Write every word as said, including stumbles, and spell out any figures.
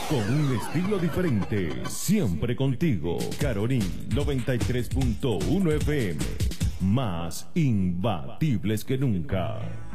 con un estilo diferente, siempre contigo. Carolina noventa y tres punto uno F M, más imbatibles que nunca.